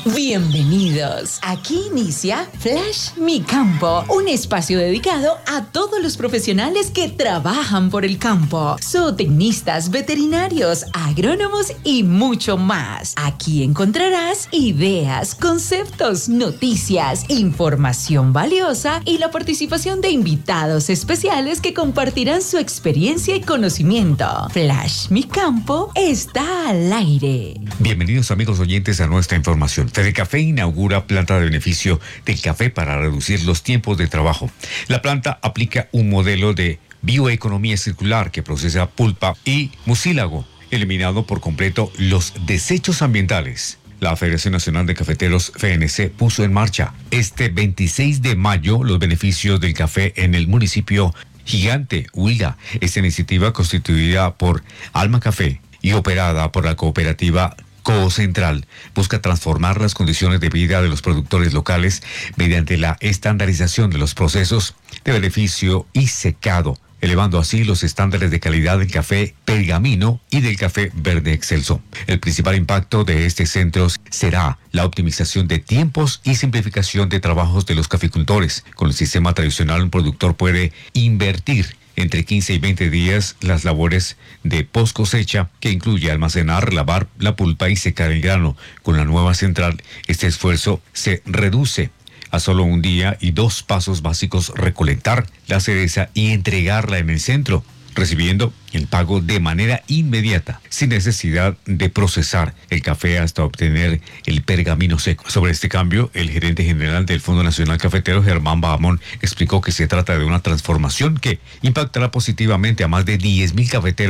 Bienvenidos. Aquí inicia Flash Mi Campo, un espacio dedicado a todos los profesionales que trabajan por el campo, zootecnistas, veterinarios, agrónomos y mucho más. Aquí encontrarás ideas, conceptos, noticias, información valiosa y la participación de invitados especiales que compartirán su experiencia y conocimiento. Flash Mi Campo está al aire. Bienvenidos amigos oyentes a nuestra información. Fedecafé inaugura planta de beneficio del café para reducir los tiempos de trabajo. La planta aplica un modelo de bioeconomía circular que procesa pulpa y mucílago, eliminando por completo los desechos ambientales. La Federación Nacional de Cafeteros, FNC, puso en marcha este 26 de mayo los beneficios del café en el municipio Gigante, Huila. Esta iniciativa, constituida por Alma Café y operada por la cooperativa Central, busca transformar las condiciones de vida de los productores locales mediante la estandarización de los procesos de beneficio y secado, elevando así los estándares de calidad del café pergamino y del café verde excelso. El principal impacto de este centro será la optimización de tiempos y simplificación de trabajos de los caficultores. Con el sistema tradicional, un productor puede invertir entre 15 y 20 días las labores de post cosecha, que incluye almacenar, lavar la pulpa y secar el grano. Con la nueva central, este esfuerzo se reduce a solo un día y 2 pasos básicos: recolectar la cereza y entregarla en el centro, recibiendo el pago de manera inmediata, sin necesidad de procesar el café hasta obtener el pergamino seco. Sobre este cambio, el gerente general del Fondo Nacional Cafetero, Germán Bahamón, explicó que se trata de una transformación que impactará positivamente a más de 10.000 cafeteros